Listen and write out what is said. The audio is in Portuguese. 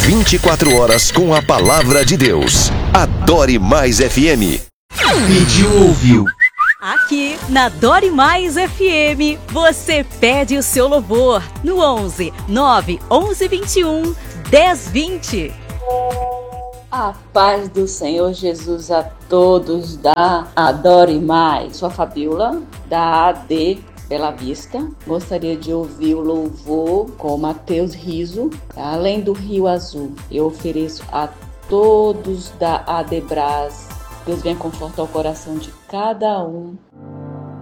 24 horas com a palavra de Deus. Adore Mais FM. Pediu, ouviu. Aqui na Dore Mais FM, você pede o seu louvor no 11 9 11 21 10 20. A paz do Senhor Jesus a todos da Adore Mais. Sou a Fabiola, da AD Bela Vista. Gostaria de ouvir o louvor com Mateus Riso, Além do Rio Azul. Eu ofereço a todos da AD Brás. Deus venha confortar o coração de cada um.